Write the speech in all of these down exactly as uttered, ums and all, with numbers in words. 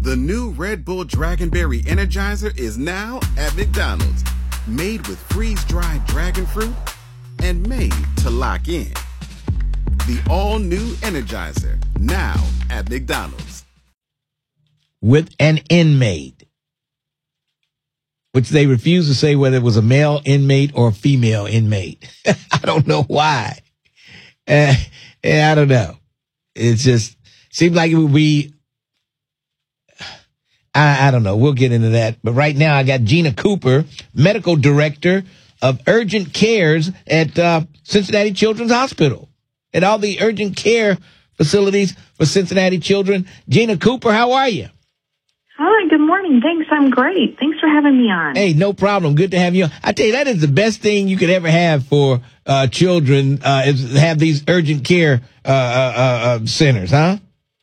The new Red Bull Dragonberry Energizer is now at McDonald's. Made with freeze-dried dragon fruit and made to lock in. The all-new Energizer, now at McDonald's. With an inmate, which they refuse to say whether it was a male inmate or a female inmate. I don't know why. Uh, I don't know. It just seems like it would be, I, I don't know. We'll get into that. But right now I got Gina Cooper, medical director of urgent cares at uh, Cincinnati Children's Hospital, at all the urgent care facilities for Cincinnati children. Gina Cooper, how are you? Hi, good morning. Thanks. I'm great. Thanks for having me on. Hey, no problem. Good to have you on. I tell you, that is the best thing you could ever have for uh, children, uh, is have these urgent care uh, uh, uh, centers, huh?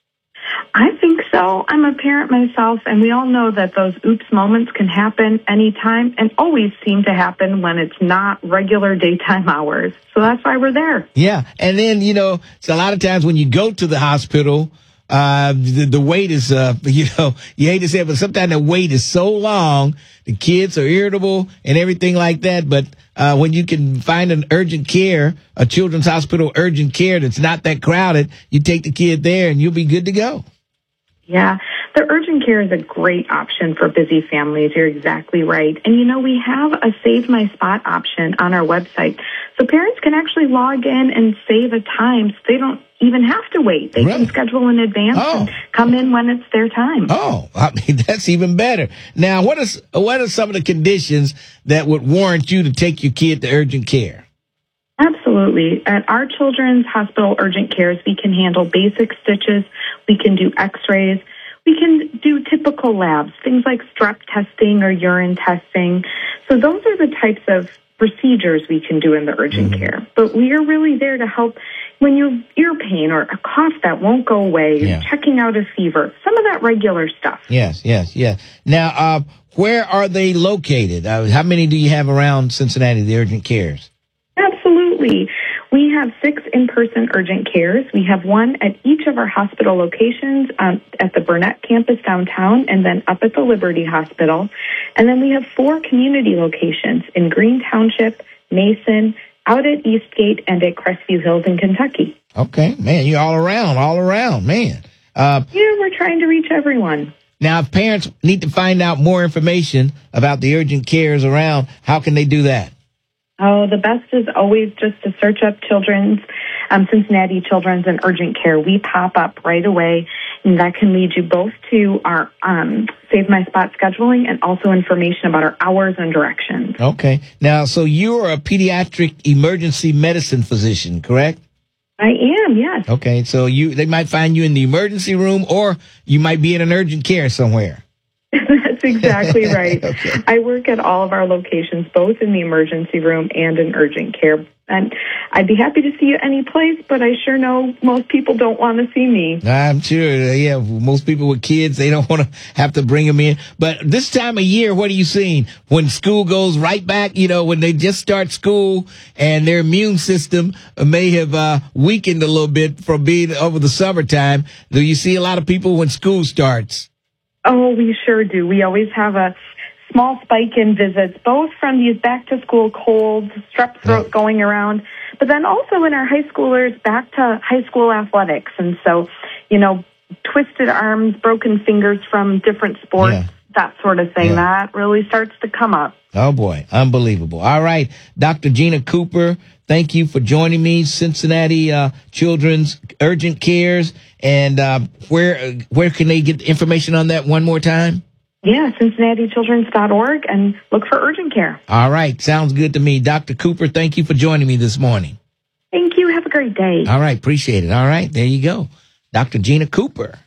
I think so. I'm a parent myself, and we all know that those oops moments can happen anytime and always seem to happen when it's not regular daytime hours. So that's why we're there. Yeah. And then, you know, so a lot of times when you go to the hospital, uh, the, the wait is, uh, you know, you hate to say it, but sometimes the wait is so long, the kids are irritable and everything like that. But uh, when you can find an urgent care, a children's hospital urgent care that's not that crowded, you take the kid there and you'll be good to go. Yeah, the urgent care is a great option for busy families. You're exactly right. And, you know, we have a Save My Spot option on our website. So parents can actually log in and save a time so they don't even have to wait. They Really? can schedule in advance Oh. and come in when it's their time. Oh, I mean, that's even better. Now, what is, what are some of the conditions that would warrant you to take your kid to urgent care? Absolutely. At our children's hospital urgent cares, we can handle basic stitches. We can do x-rays. We can do typical labs, things like strep testing or urine testing. So those are the types of procedures we can do in the urgent Mm-hmm. care. But we are really there to help when you have ear pain or a cough that won't go away, Yeah. checking out a fever, some of that regular stuff. Yes, yes, yes. Now, uh, where are they located? Uh, how many do you have around Cincinnati, the urgent cares? Absolutely. We have six in-person urgent cares. We have one at each of our hospital locations, um, at the Burnett campus downtown and then up at the Liberty Hospital. And then we have four community locations in Green Township, Mason, out at Eastgate, and at Crestview Hills in Kentucky. Okay, man, you're all around, all around, man. Uh, Yeah, we're trying to reach everyone. now, if parents need to find out more information about the urgent cares around, how can they do that? Oh, the best is always just to search up Children's, um, Cincinnati Children's and Urgent Care. We pop up right away, and that can lead you both to our um, Save My Spot scheduling and also information about our hours and directions. Okay. Now, so you're a pediatric emergency medicine physician, correct? I am, yes. Okay, so you they might find you in the emergency room, or you might be in an urgent care somewhere. That's exactly right. Okay. I work at all of our locations, both in the emergency room and in urgent care. And I'd be happy to see you any place, but I sure know most people don't want to see me. I'm sure, uh, yeah, most people with kids, they don't want to have to bring them in. But this time of year, what are you seeing? When school goes right back, you know, when they just start school and their immune system may have uh, weakened a little bit from being over the summertime, do you see a lot of people when school starts? Oh, we sure do. We always have a small spike in visits, both from these back-to-school colds, strep throat Yeah. going around, but then also in our high schoolers back to high school athletics. And so, you know, twisted arms, broken fingers from different sports, Yeah. that sort of thing. Yeah. That really starts to come up. Oh, boy. Unbelievable. All right. Doctor Gina Cooper, thank you for joining me. Cincinnati uh, Children's Urgent Cares. And uh, where where can they get information on that one more time? Yeah, Cincinnati Children's dot org, and look for urgent care. All right. Sounds good to me. Doctor Cooper, thank you for joining me this morning. Thank you. Have a great day. All right. Appreciate it. All right. There you go. Doctor Gina Cooper.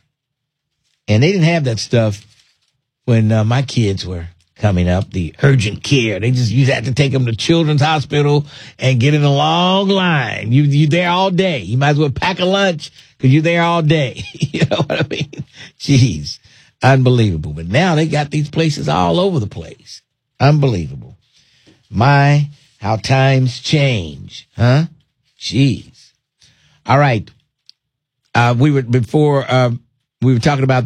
And they didn't have that stuff when uh, my kids were coming up, the urgent care. They just, you had to take them to Children's Hospital and get in a long line. You, you there all day. You might as well pack a lunch because you're there all day. You know what I mean? Jeez. Unbelievable. But now they got these places all over the place. Unbelievable. My, how times change, huh? Jeez. All right. Uh, we were, before, uh, we were talking about